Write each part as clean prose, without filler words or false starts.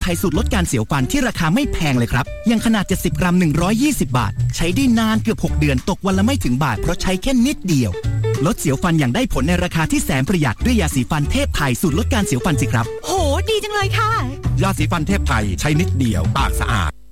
ไทยสูตรลดการเสียวฟันที่ราคาไม่แพงเลยครับอย่างขนาด70กรัม120บาทใช้ได้นานเกือบ6เดือนตกวันละไม่ถึงบาทเพราะใช้แค่นิดเดียวลดเสียวฟันอย่างได้ผลในราคาที่แสนประหยัดด้วยยาสีฟันเทพไทยสูตรลดการเสียวฟันสิครับโหดีจังเลยค่ะยาสีฟันเทพไทยใช้นิดเดียวปากสะอาด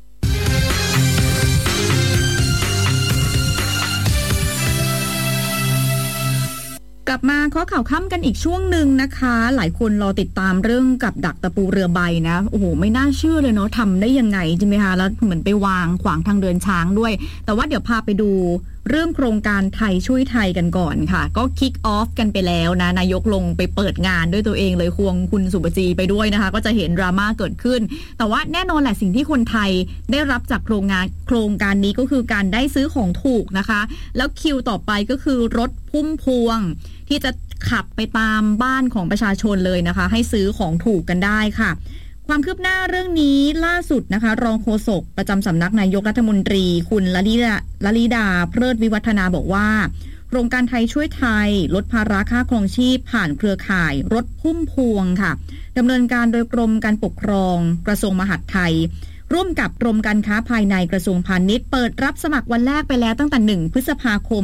กลับมาข้อข่าวค่ำกันอีกช่วงหนึ่งนะคะหลายคนรอติดตามเรื่องกับดักตะปูเรือใบนะโอ้โหไม่น่าเชื่อเลยเนาะทำได้ยังไงใช่ไหมคะแล้วเหมือนไปวางขวางทางเดินช้างด้วยแต่ว่าเดี๋ยวพาไปดูเรื่องโครงการไทยช่วยไทยกันก่อนค่ะก็คิกออฟกันไปแล้วนะนายกลงไปเปิดงานด้วยตัวเองเลยควงคุณสุปจีไปด้วยนะคะก็จะเห็นดราม่าเกิดขึ้นแต่ว่าแน่นอนแหละสิ่งที่คนไทยได้รับจากโครงการนี้ก็คือการได้ซื้อของถูกนะคะแล้วคิวต่อไปก็คือรถพุ่มพวงที่จะขับไปตามบ้านของประชาชนเลยนะคะให้ซื้อของถูกกันได้ค่ะความคืบหน้าเรื่องนี้ล่าสุดนะคะรองโฆษกประจำสำนักนายกรัฐมนตรีคุณลลิดาเพลิดวิวัฒนาบอกว่าโครงการไทยช่วยไทยลดภาระค่าครองชีพผ่านเครือข่ายรถพุ่มพวงค่ะดำเนินการโดยกรมการปกครองกระทรวงมหาดไทยร่วมกับกรมการค้าภายในกระทรวงพาณิชย์เปิดรับสมัครวันแรกไปแล้วตั้งแต่1พฤษภาคม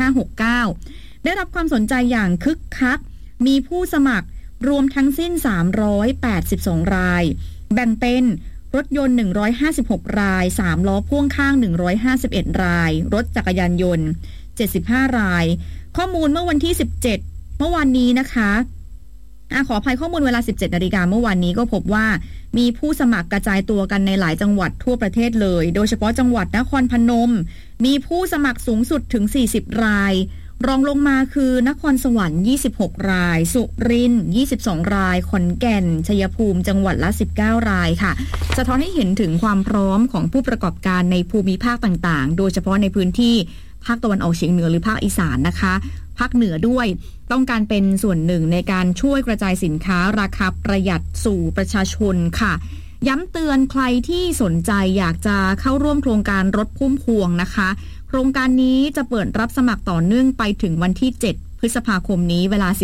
2569ได้รับความสนใจอย่างคึกคักมีผู้สมัครรวมทั้งสิ้น382รายแบ่งเป็นรถยนต์156ราย3ล้อพ่วงข้าง151รายรถจักรยานยนต์75รายข้อมูลเมื่อวันที่17เมื่อวานนี้นะคะขออภัยข้อมูลเวลา 17 นาฬิกาเมื่อวานนี้ก็พบว่ามีผู้สมัครกระจายตัวกันในหลายจังหวัดทั่วประเทศเลยโดยเฉพาะจังหวัดนครพนมมีผู้สมัครสูงสุดถึง40รายรองลงมาคือนครสวรรค์26รายสุรินทร์22รายขอนแก่นชัยภูมิจังหวัดละ19รายค่ะสะท้อนให้เห็นถึงความพร้อมของผู้ประกอบการในภูมิภาคต่างๆโดยเฉพาะในพื้นที่ภาคตะวันออกเฉียงเหนือหรือภาคอีสานนะคะภาคเหนือด้วยต้องการเป็นส่วนหนึ่งในการช่วยกระจายสินค้าราคาประหยัดสู่ประชาชนค่ะย้ำเตือนใครที่สนใจอยากจะเข้าร่วมโครงการรถพุ่มพวงนะคะโครงการนี้จะเปิดรับสมัครต่อเนื่องไปถึงวันที่7พฤษภาคมนี้เวลา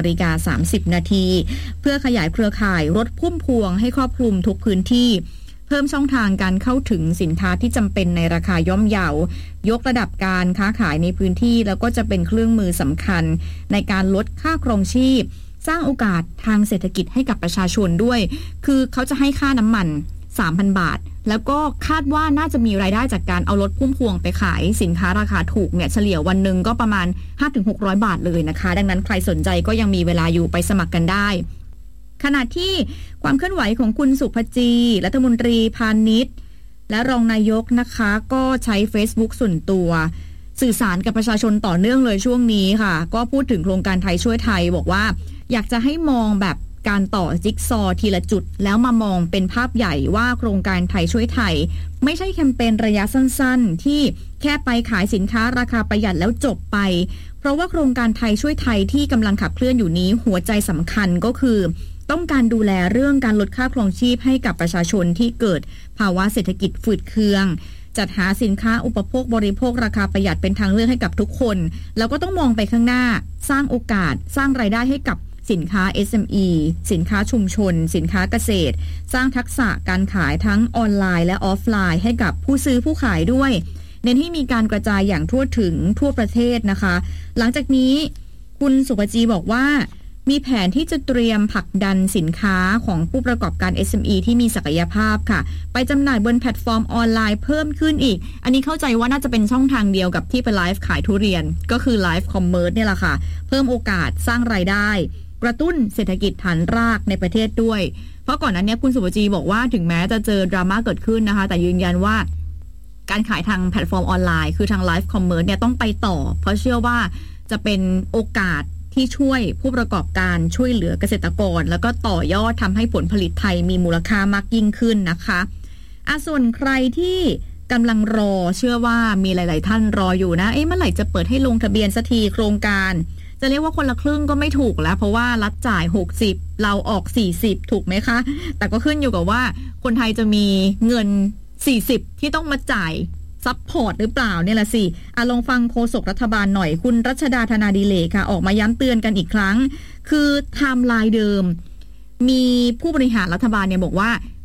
16:30 น.เพื่อขยายเครือข่ายรถพุ่มพวงให้ครอบคลุมทุกพื้นที่เพิ่มช่องทางการเข้าถึงสินค้าที่จำเป็นในราคาย่อมเยาว์ยกระดับการค้าขายในพื้นที่แล้วก็จะเป็นเครื่องมือสำคัญในการลดค่าครองชีพสร้างโอกาสทางเศรษฐกิจให้กับประชาชนด้วยคือเขาจะให้ค่าน้ำมัน 3,000 บาทแล้วก็คาดว่าน่าจะมีรายได้จากการเอารถพุ่มพวงไปขายสินค้าราคาถูกเนี่ยเฉลี่ยวันหนึ่งก็ประมาณ 5-600 บาทเลยนะคะดังนั้นใครสนใจก็ยังมีเวลาอยู่ไปสมัครกันได้ขณะที่ความเคลื่อนไหวของคุณสุภจีรัฐมนตรีพาณิชย์และรองนายกนะคะก็ใช้ Facebook ส่วนตัวสื่อสารกับประชาชนต่อเนื่องเลยช่วงนี้ค่ะก็พูดถึงโครงการไทยช่วยไทยบอกว่าอยากจะให้มองแบบการต่อจิ๊กซอว์ทีละจุดแล้วมามองเป็นภาพใหญ่ว่าโครงการไทยช่วยไทยไม่ใช่แคมเปญระยะสั้นๆที่แค่ไปขายสินค้าราคาประหยัดแล้วจบไปเพราะว่าโครงการไทยช่วยไทยที่กำลังขับเคลื่อนอยู่นี้หัวใจสำคัญก็คือต้องการดูแลเรื่องการลดค่าครองชีพให้กับประชาชนที่เกิดภาวะเศรษฐกิจฝืดเคืองจัดหาสินค้าอุปโภคบริโภคราคาประหยัดเป็นทางเลือกให้กับทุกคนแล้วก็ต้องมองไปข้างหน้าสร้างโอกาสสร้างรายได้ให้กับสินค้า SME สินค้าชุมชนสินค้าเกษตรสร้างทักษะการขายทั้งออนไลน์และออฟไลน์ให้กับผู้ซื้อผู้ขายด้วยเน้นให้มีการกระจายอย่างทั่วถึงทั่วประเทศนะคะหลังจากนี้คุณสุภจีบอกว่ามีแผนที่จะเตรียมผลักดันสินค้าของผู้ประกอบการ SME ที่มีศักยภาพค่ะไปจำหน่ายบนแพลตฟอร์มออนไลน์เพิ่มขึ้นอีกอันนี้เข้าใจว่าน่าจะเป็นช่องทางเดียวกับที่ไปไลฟ์ขายทุเรียนก็คือไลฟ์คอมเมิร์ซเนี่ยแหละค่ะเพิ่มโอกาสสร้างรายได้กระตุ้นเศรษฐกิจฐานรากในประเทศด้วยเพราะก่อนนั้นเนี่ยคุณสุภจีบอกว่าถึงแม้จะเจอดราม่าเกิดขึ้นนะคะแต่ยืนยันว่าการขายทางแพลตฟอร์มออนไลน์คือทางไลฟ์คอมเมิร์ซเนี่ยต้องไปต่อเพราะเชื่อว่าจะเป็นโอกาสที่ช่วยผู้ประกอบการช่วยเหลือเกษตรกรแล้วก็ต่อยอดทำให้ผลผลิตไทยมีมูลค่ามากยิ่งขึ้นนะคะส่วนใครที่กำลังรอเชื่อว่ามีหลายๆท่านรออยู่นะเมื่อไหร่จะเปิดให้ลงทะเบียนสักทีโครงการจะเรียกว่าคนละครึ่งก็ไม่ถูกแล้วเพราะว่ารัฐจ่าย60เราออก40ถูกไหมคะแต่ก็ขึ้นอยู่กับว่าคนไทยจะมีเงิน40ที่ต้องมาจ่ายซัพพอร์ตหรือเปล่าเนี่ยละสิลองฟังโฆษกรัฐบาลหน่อยคุณรัชดาธนาดิเลกค่ะออกมาย้ำเตือนกันอีกครั้งคือไทม์ไลน์เดิมมีผู้บริหารรัฐบาลเนี่ยบอกว่า